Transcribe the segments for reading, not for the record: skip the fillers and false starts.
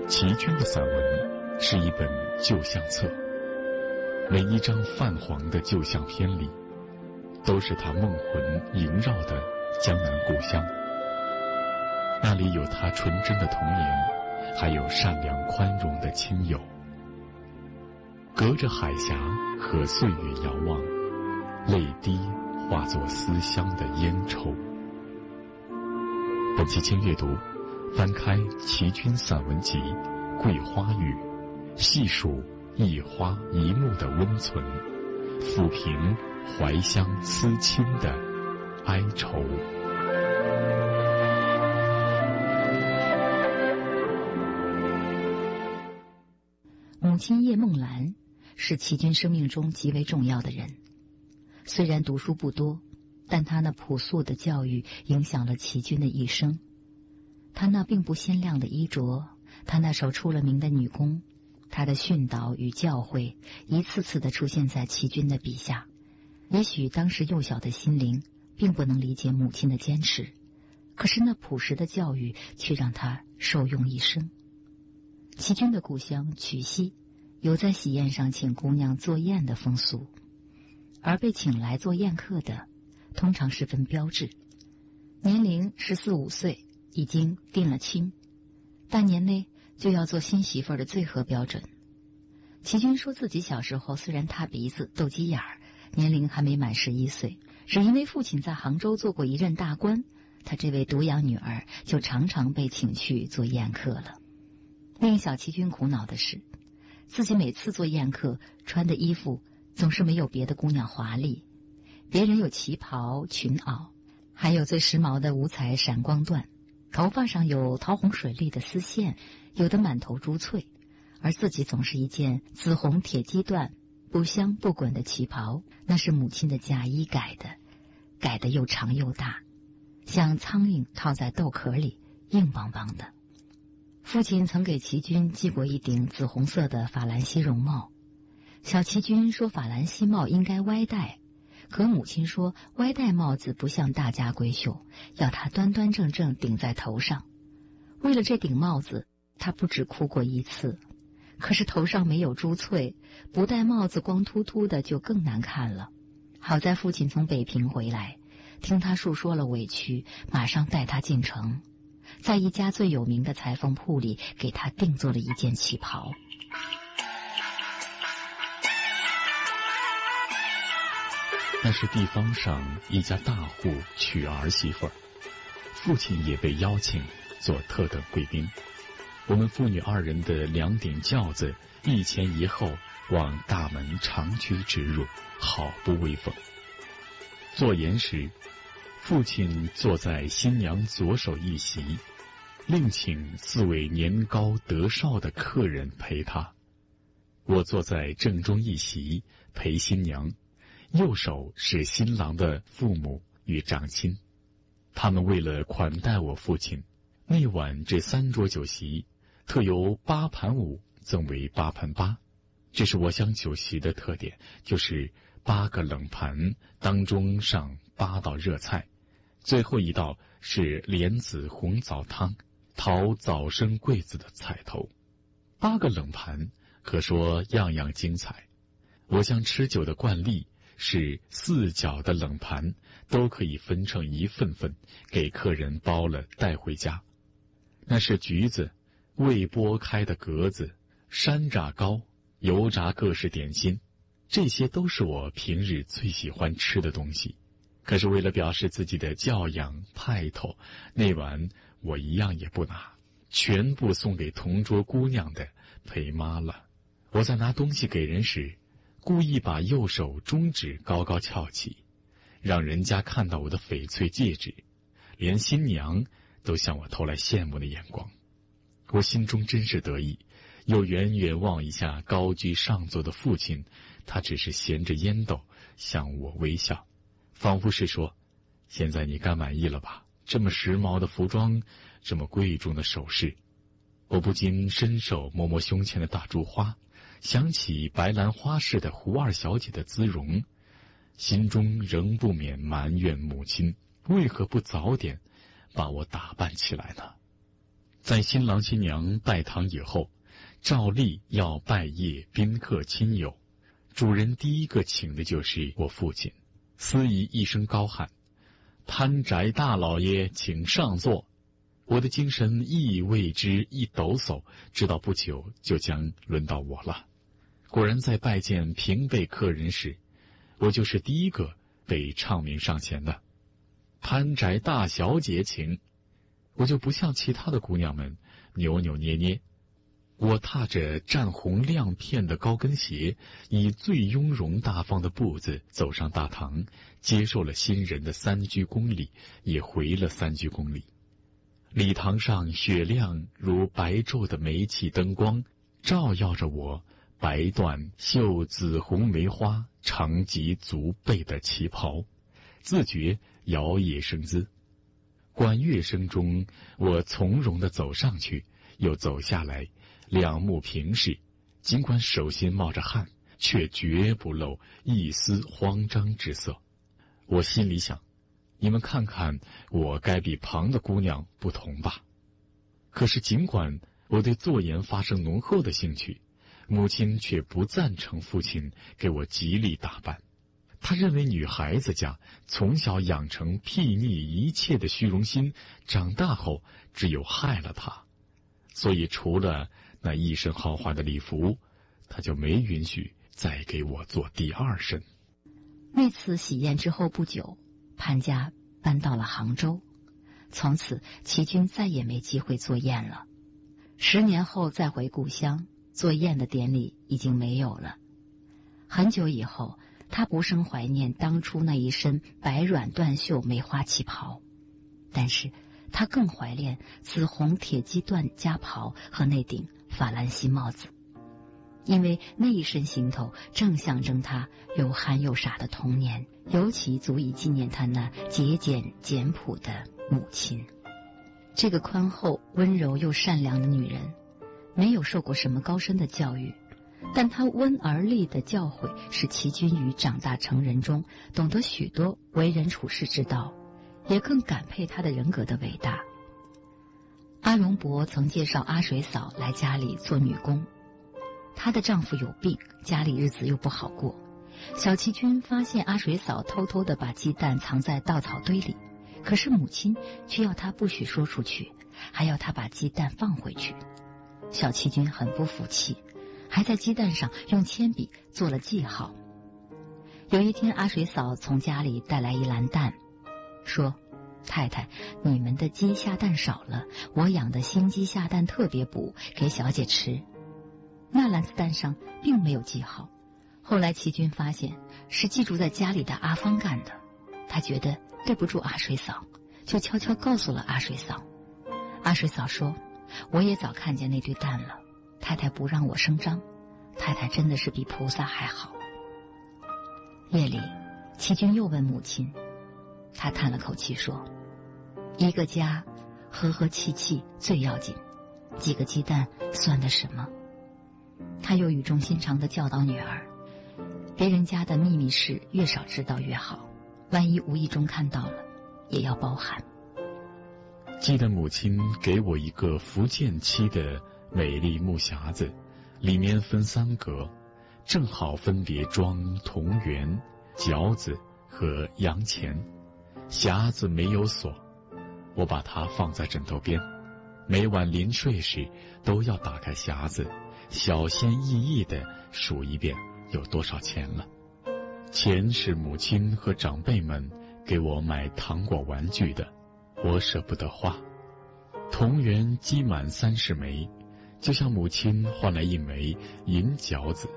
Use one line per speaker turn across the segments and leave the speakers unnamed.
齐君的散文是一本旧相册，每一张泛黄的旧相片里，都是他梦魂萦绕的江南故乡。那里有他纯真的童年，还有善良宽容的亲友。隔着海峡和岁月遥望，泪滴化作思乡的烟抽。本期轻阅读，翻开齐君散文集《桂花雨》，细数一花一木的温存，抚平怀乡思亲的哀愁。
母亲叶梦兰是齐君生命中极为重要的人。虽然读书不多，但他那朴素的教育影响了齐君的一生。他那并不鲜亮的衣着，他那首出了名的女工，他的训导与教诲一次次地出现在齐君的笔下。也许当时幼小的心灵并不能理解母亲的坚持，可是那朴实的教育却让他受用一生。齐君的故乡曲溪有在喜宴上请姑娘做宴的风俗，而被请来做宴客的通常十分标致，年龄14、15岁，已经定了亲，半年内就要做新媳妇的最合标准。齐君说自己小时候虽然塌鼻子斗鸡眼儿，年龄还没满11岁，是因为父亲在杭州做过一任大官，他这位独养女儿就常常被请去做宴客了。令小齐君苦恼的是，自己每次做宴客穿的衣服总是没有别的姑娘华丽，别人有旗袍、裙袄，还有最时髦的五彩闪光缎，头发上有桃红水绿的丝线，有的满头珠翠，而自己总是一件紫红铁鸡缎不香不滚的旗袍，那是母亲的嫁衣改的又长又大，像苍蝇套在豆壳里，硬邦邦的。父亲曾给齐君寄过一顶紫红色的法兰西绒帽，小齐君说法兰西帽应该歪戴，可母亲说歪戴帽子不像大家闺秀，要她端端正正顶在头上。为了这顶帽子，她不止哭过一次。可是头上没有珠翠，不戴帽子光秃秃的就更难看了。好在父亲从北平回来，听他述说了委屈，马上带他进城，在一家最有名的裁缝铺里给他定做了一件旗袍。
那是地方上一家大户娶儿媳妇儿，父亲也被邀请做特等贵宾。我们父女二人的2顶轿子一前一后往大门长驱直入，好不威风。坐筵时，父亲坐在新娘左手一席，另请4位年高德少的客人陪他。我坐在正中一席陪新娘，右手是新郎的父母与长亲。他们为了款待我父亲，那晚这3桌酒席特由8盘5增为8盘8，这是我乡酒席的特点，就是8个冷盘，当中上8道热菜，最后一道是莲子红枣汤，讨早生贵子的彩头。8个冷盘可说样样精彩。我乡吃酒的惯例是4角的冷盘都可以分成1份份，给客人包了带回家。那是橘子、未剥开的格子、山楂糕、油炸各式点心，这些都是我平日最喜欢吃的东西。可是为了表示自己的教养派头，那晚我一样也不拿，全部送给同桌姑娘的陪妈了。我在拿东西给人时，故意把右手中指高高翘起，让人家看到我的翡翠戒指，连新娘都向我投来羡慕的眼光。我心中真是得意，又远远望一下高居上座的父亲，他只是衔着烟斗向我微笑，仿佛是说，现在你该满意了吧，这么时髦的服装，这么贵重的首饰。我不禁伸手摸摸胸前的大珠花，想起白兰花市的胡二小姐的姿容，心中仍不免埋怨母亲为何不早点把我打扮起来呢？ 在新郎新娘拜堂以后，照例要拜谒宾客亲友，主人第一个请的就是我父亲。司仪一声高喊：“潘宅大老爷请上座。”我的精神亦为之一抖擞，直到不久就将轮到我了。果然在拜见平辈客人时，我就是第一个被唱名上前的。潘宅大小姐请。我就不像其他的姑娘们扭扭捏捏，我踏着湛红亮片的高跟鞋，以最雍容大方的步子走上大堂，接受了新人的3鞠躬礼，也回了3鞠躬礼。礼堂上雪亮如白昼的煤气灯光，照耀着我白缎绣紫红梅花长及足背的旗袍，自觉摇曳生姿。管乐声中，我从容地走上去，又走下来，两目平视，尽管手心冒着汗，却绝不露一丝慌张之色。我心里想，你们看看我该比旁的姑娘不同吧。可是尽管我对做颜发生浓厚的兴趣，母亲却不赞成父亲给我极力打扮。他认为女孩子家从小养成睥睨一切的虚荣心，长大后只有害了她，所以除了那一身豪华的礼服，他就没允许再给我做第2身。
那次喜宴之后不久，潘家搬到了杭州，从此齐军再也没机会做宴了。10年后再回故乡，做宴的典礼已经没有了。很久以后，他不胜怀念当初那一身白软缎绣梅花旗袍，但是他更怀念紫红铁鸡缎夹袍和那顶法兰西帽子，因为那一身行头正象征他又憨又傻的童年，尤其足以纪念他那节俭简朴的母亲。这个宽厚温柔又善良的女人，没有受过什么高深的教育，但她温而立的教诲使齐君于长大成人中懂得许多为人处世之道，也更感佩她的人格的伟大。阿荣伯曾介绍阿水嫂来家里做女工，她的丈夫有病，家里日子又不好过。小齐君发现阿水嫂偷偷地把鸡蛋藏在稻草堆里，可是母亲却要她不许说出去，还要她把鸡蛋放回去。小齐君很不服气，还在鸡蛋上用铅笔做了记号。有一天，阿水嫂从家里带来一篮蛋，说：“太太，你们的鸡下蛋少了，我养的新鸡下蛋特别补，给小姐吃。”那篮子蛋上并没有记号，后来齐君发现是寄住在家里的阿芳干的，他觉得对不住阿水嫂，就悄悄告诉了阿水嫂。阿水嫂说：“我也早看见那堆蛋了，太太不让我声张，太太真的是比菩萨还好。”夜里，齐君又问母亲，她叹了口气说：“一个家和和气气最要紧，几个鸡蛋算得什么？”他又语重心长地教导女儿，别人家的秘密事越少知道越好，万一无意中看到了，也要包涵。
记得母亲给我一个福建漆的美丽木匣子，里面分3格，正好分别装铜元、饺子和洋钱。匣子没有锁，我把它放在枕头边，每晚临睡时都要打开匣子，小心翼翼地数一遍有多少钱了。钱是母亲和长辈们给我买糖果玩具的，我舍不得花。铜元积满30枚，就像母亲换来1枚银饺子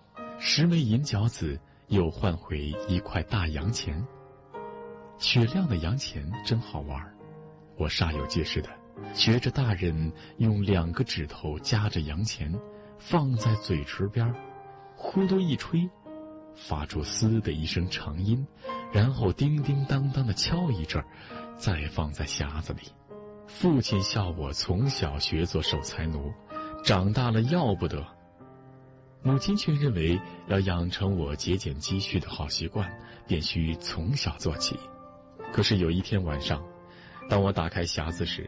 ，10枚银饺子又换回1块大洋钱。雪亮的洋钱真好玩，我煞有介事的学着大人用2个指头夹着洋钱，放在嘴唇边，呼噜一吹，发出嘶的一声长音，然后叮叮当当的敲一阵，再放在匣子里。父亲笑我从小学做守财奴，长大了要不得。母亲却认为要养成我节俭积蓄的好习惯，便需从小做起。可是有一天晚上，当我打开匣子时，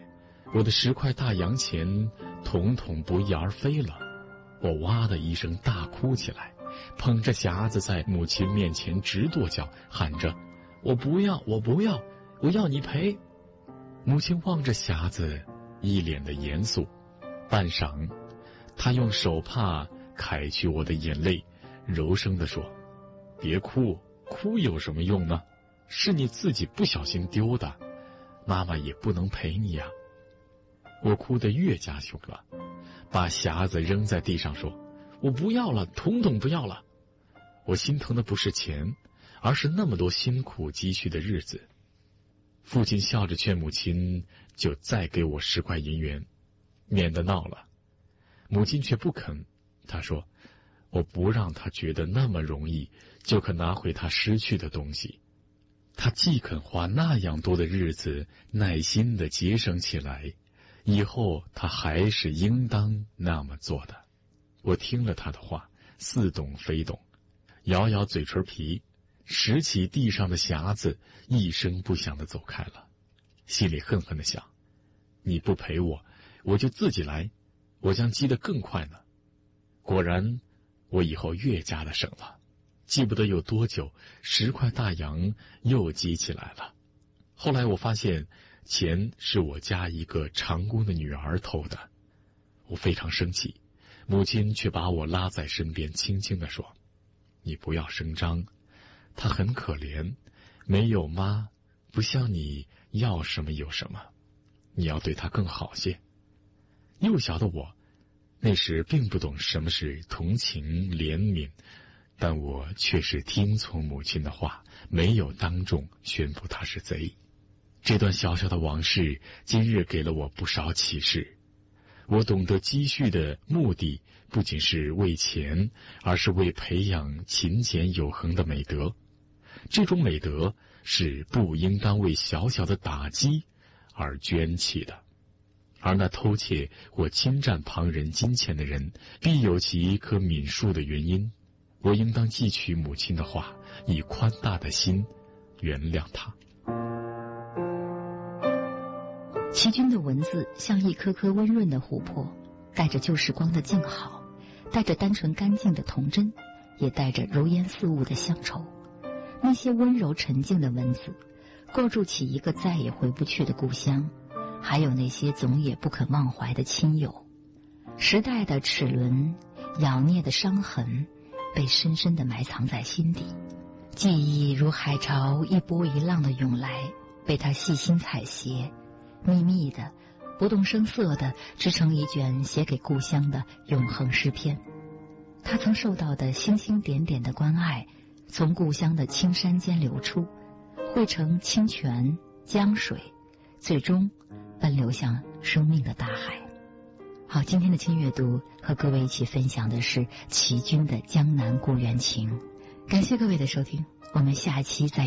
我的10块大洋钱统统不翼而飞了。我哇的一声大哭起来，捧着匣子在母亲面前直跺脚，喊着：我不要，我不要，我要你赔。母亲望着匣子，一脸的严肃。半晌，她用手帕揩去我的眼泪，柔声地说：别哭，哭有什么用呢？是你自己不小心丢的，妈妈也不能赔你呀。我哭得越加凶了，把匣子扔在地上说：我不要了，统统不要了。我心疼的不是钱，而是那么多辛苦积蓄的日子。父亲笑着劝母亲就再给我10块银元，免得闹了。母亲却不肯，她说：我不让她觉得那么容易就可拿回她失去的东西。她既肯花那样多的日子耐心地节省起来，以后她还是应当那么做的。我听了她的话，似懂非懂，摇摇嘴唇皮，拾起地上的匣子，一声不响地走开了，心里恨恨地想：你不陪我，我就自己来，我将积得更快呢。果然，我以后越加的省了，记不得有多久，10块大洋又积起来了。后来我发现，钱是我家一个长工的女儿偷的，我非常生气，母亲却把我拉在身边，轻轻地说：你不要声张，她很可怜，没有妈，不像你要什么有什么，你要对她更好些。幼小的我那时并不懂什么是同情怜悯，但我却是听从母亲的话，没有当众宣布她是贼。这段小小的往事今日给了我不少启示。我懂得积蓄的目的不仅是为钱，而是为培养勤俭有恒的美德。这种美德是不应当为小小的打击而捐弃的。而那偷窃或侵占旁人金钱的人，必有其可悯恕的原因。我应当记取母亲的话，以宽大的心原谅他。
齐军的文字像一颗颗温润的琥珀，带着旧时光的静好，带着单纯干净的童真，也带着如烟似雾的乡愁。那些温柔沉静的文字，构筑起一个再也回不去的故乡，还有那些总也不肯忘怀的亲友。时代的齿轮，咬孽的伤痕，被深深地埋藏在心底。记忆如海潮一波一浪的涌来，被他细心采撷，秘密的不动声色地织成一卷写给故乡的永恒诗篇。他曾受到的星星点点的关爱，从故乡的青山间流出，汇成清泉江水，最终奔流向生命的大海。好，今天的轻阅读和各位一起分享的是齐军的《江南故园情》。感谢各位的收听，我们下期再